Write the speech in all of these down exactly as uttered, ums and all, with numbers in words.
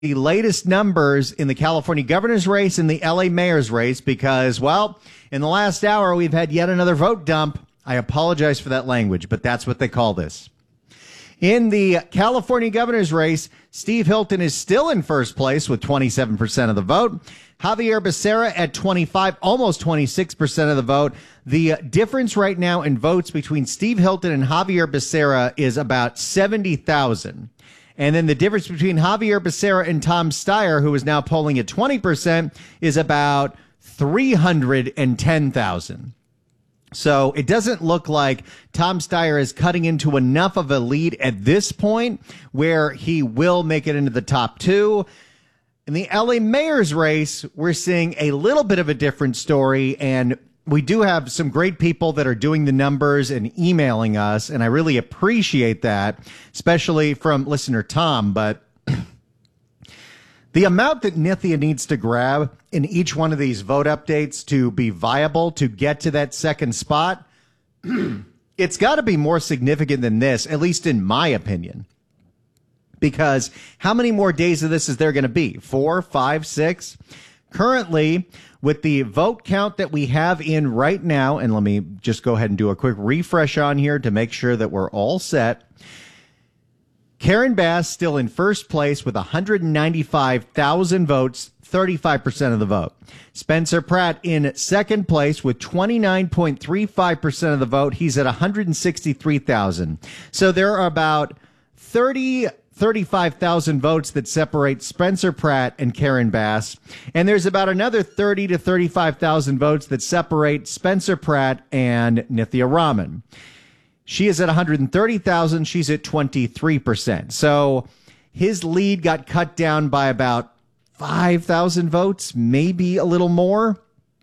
the latest numbers in the California governor's race and the L A mayor's race because, well, in the last hour, we've had yet another vote dump. I apologize for that language, but that's what they call this. In the California governor's race, Steve Hilton is still in first place with twenty-seven percent of the vote. Javier Becerra at twenty-five, almost twenty-six percent of the vote. The difference right now in votes between Steve Hilton and Javier Becerra is about seventy thousand. And then the difference between Javier Becerra and Tom Steyer, who is now polling at twenty percent, is about three hundred ten thousand. So it doesn't look like Tom Steyer is cutting into enough of a lead at this point where he will make it into the top two. In the L A mayor's race, we're seeing a little bit of a different story, and we do have some great people that are doing the numbers and emailing us, and I really appreciate that, especially from listener Tom. But the amount that Nithya needs to grab in each one of these vote updates to be viable to get to that second spot, it's got to be more significant than this, at least in my opinion. Because how many more days of this is there going to be? Four, five, six? Currently, with the vote count that we have in right now, and let me just go ahead and do a quick refresh on here to make sure that we're all set. Karen Bass still in first place with one hundred ninety-five thousand votes, thirty-five percent of the vote. Spencer Pratt in second place with twenty-nine point three five percent of the vote. He's at one hundred sixty-three thousand. So there are about thirty, thirty-five thousand votes that separate Spencer Pratt and Karen Bass. And there's about another thirty to thirty-five thousand votes that separate Spencer Pratt and Nithya Raman. She is at one hundred thirty thousand. She's at twenty-three percent. So his lead got cut down by about five thousand votes, maybe a little more,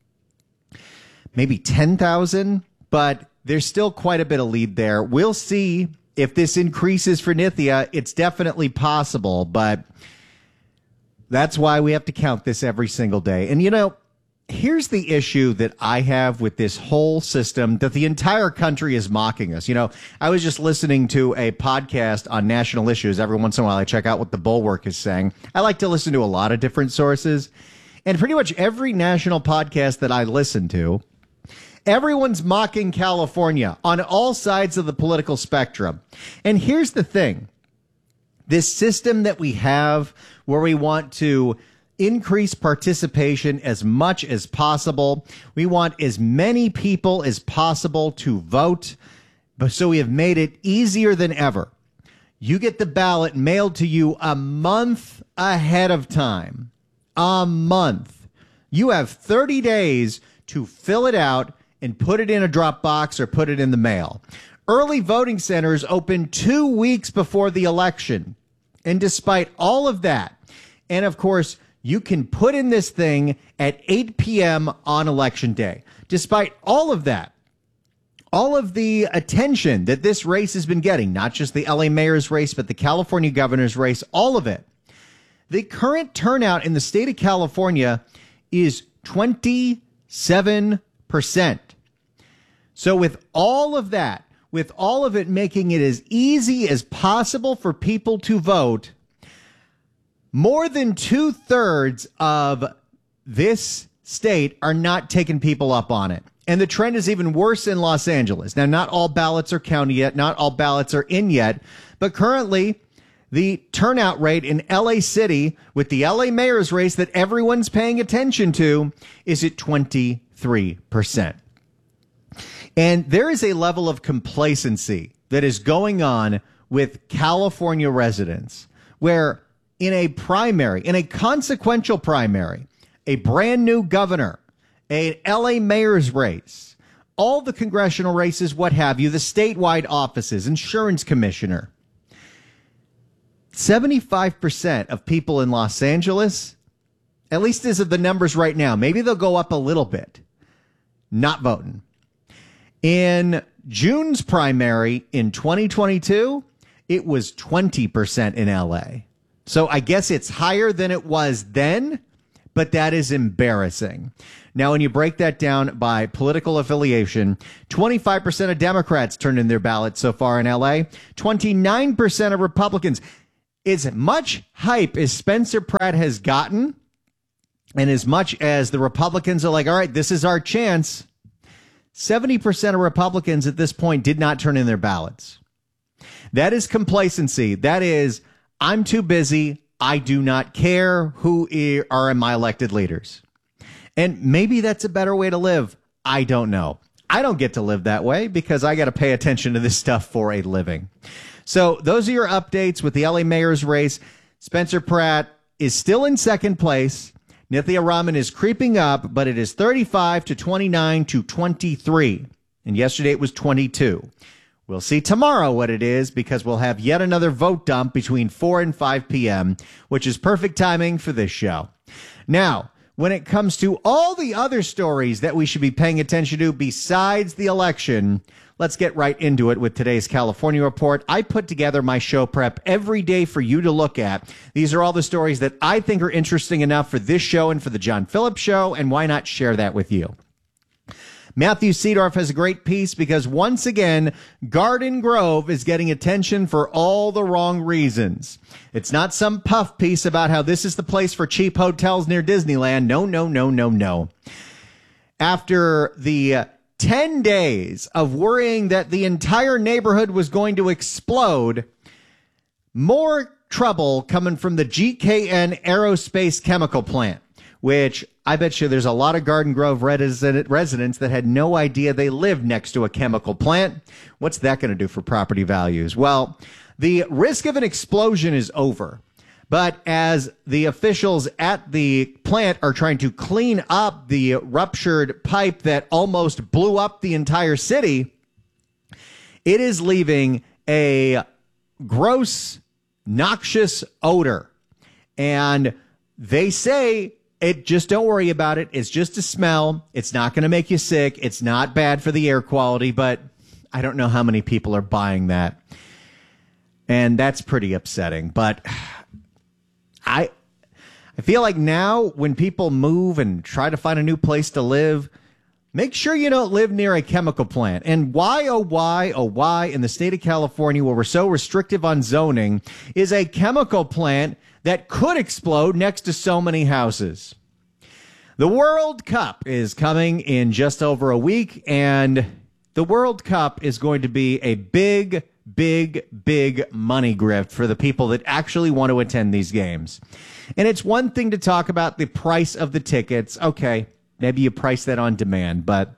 maybe ten thousand. But there's still quite a bit of lead there. We'll see if this increases for Nithya. It's definitely possible, but that's why we have to count this every single day. And, you know, here's the issue that I have with this whole system that the entire country is mocking us. You know, I was just listening to a podcast on national issues. Every once in a while, I check out what the Bulwark is saying. I like to listen to a lot of different sources. And pretty much every national podcast that I listen to, everyone's mocking California on all sides of the political spectrum. And here's the thing. This system that we have where we want to increase participation as much as possible. We want as many people as possible to vote. But so we have made it easier than ever. You get the ballot mailed to you a month ahead of time. A month. You have thirty days to fill it out and put it in a drop box or put it in the mail. Early voting centers open two weeks before the election. And despite all of that, and of course, you can put in this thing at eight p.m. on election day. Despite all of that, all of the attention that this race has been getting, not just the L A mayor's race, but the California governor's race, all of it, the current turnout in the state of California is twenty-seven percent. So with all of that, with all of it making it as easy as possible for people to vote, more than two thirds of this state are not taking people up on it. And the trend is even worse in Los Angeles. Now, not all ballots are counted yet. Not all ballots are in yet. But currently, the turnout rate in L A City with the L A mayor's race that everyone's paying attention to is at twenty-three percent. And there is a level of complacency that is going on with California residents where in a primary, in a consequential primary, a brand new governor, an L A mayor's race, all the congressional races, what have you, the statewide offices, insurance commissioner, seventy-five percent of people in Los Angeles, at least as of the numbers right now, maybe they'll go up a little bit, not voting. In June's primary in twenty twenty-two, it was twenty percent in L A. So I guess it's higher than it was then, but that is embarrassing. Now, when you break that down by political affiliation, twenty-five percent of Democrats turned in their ballots so far in L A, twenty-nine percent of Republicans. as much hype as Spencer Pratt has gotten, and as much as the Republicans are like, all right, this is our chance, seventy percent of Republicans at this point did not turn in their ballots. That is complacency. That is, I'm too busy. I do not care who are my elected leaders. And maybe that's a better way to live. I don't know. I don't get to live that way because I got to pay attention to this stuff for a living. So those are your updates with the L A mayor's race. Spencer Pratt is still in second place. Nithya Raman is creeping up, but it is thirty-five to twenty-nine to twenty-three. And yesterday it was twenty-two. We'll see tomorrow what it is because we'll have yet another vote dump between four and five p.m., which is perfect timing for this show. Now, when it comes to all the other stories that we should be paying attention to besides the election, let's get right into it with today's California Report. I put together my show prep every day for you to look at. These are all the stories that I think are interesting enough for this show and for the John Phillips Show, and why not share that with you? Matthew Seedorf has a great piece because once again, Garden Grove is getting attention for all the wrong reasons. It's not some puff piece about how this is the place for cheap hotels near Disneyland. No, no, no, no, no. After the ten days of worrying that the entire neighborhood was going to explode, more trouble coming from the G K N Aerospace Chemical Plant, which I bet you there's a lot of Garden Grove resident, residents that had no idea they lived next to a chemical plant. What's that going to do for property values? Well, the risk of an explosion is over. But as the officials at the plant are trying to clean up the ruptured pipe that almost blew up the entire city, it is leaving a gross, noxious odor. And they say, it just don't worry about it. It's just a smell. It's not going to make you sick. It's not bad for the air quality, but I don't know how many people are buying that. And that's pretty upsetting. But I I feel like now when people move and try to find a new place to live, make sure you don't live near a chemical plant. And why, oh, why, oh, why in the state of California, where we're so restrictive on zoning, is a chemical plant that could explode next to so many houses. The World Cup is coming in just over a week, and the World Cup is going to be a big, big, big money grift for the people that actually want to attend these games. And it's one thing to talk about the price of the tickets. Okay, maybe you price that on demand, but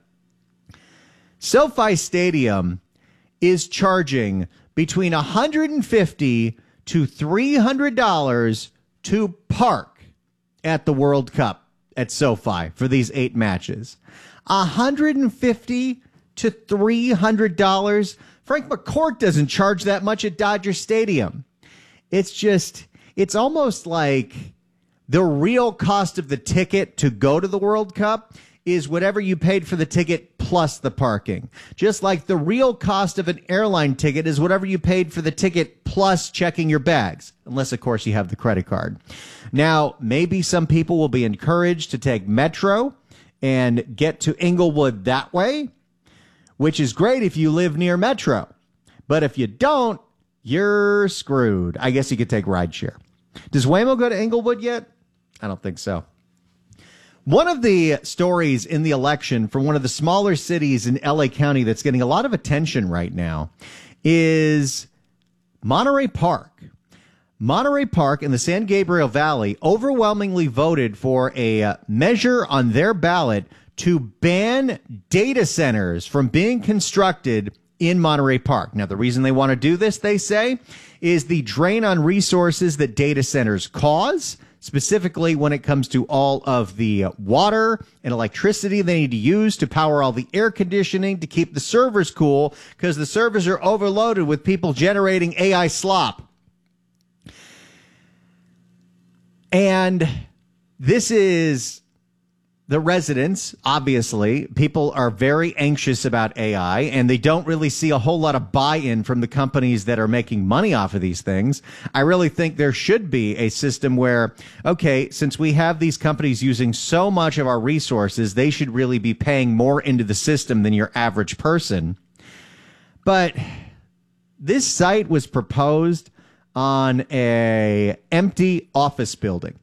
SoFi Stadium is charging between one hundred fifty dollars to three hundred dollars to park at the World Cup at SoFi for these eight matches. one hundred fifty dollars to three hundred dollars. Frank McCourt doesn't charge that much at Dodger Stadium. It's just, it's almost like the real cost of the ticket to go to the World Cup is whatever you paid for the ticket plus the parking. Just like the real cost of an airline ticket is whatever you paid for the ticket plus checking your bags. Unless, of course, you have the credit card. Now, maybe some people will be encouraged to take Metro and get to Inglewood that way, which is great if you live near Metro. But if you don't, you're screwed. I guess you could take rideshare. Does Waymo go to Inglewood yet? I don't think so. One of the stories in the election from one of the smaller cities in L A County that's getting a lot of attention right now is Monterey Park. Monterey Park in the San Gabriel Valley overwhelmingly voted for a measure on their ballot to ban data centers from being constructed in Monterey Park. Now, the reason they want to do this, they say, is the drain on resources that data centers cause, specifically when it comes to all of the water and electricity they need to use to power all the air conditioning to keep the servers cool, because the servers are overloaded with people generating A I slop. And this is the residents, obviously. People are very anxious about A I, and they don't really see a whole lot of buy-in from the companies that are making money off of these things. I really think there should be a system where, okay, since we have these companies using so much of our resources, they should really be paying more into the system than your average person. But this site was proposed on a empty office building.